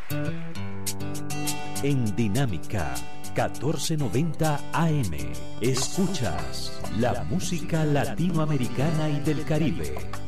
En Dinámica 1490 AM escuchas la música latinoamericana y del Caribe.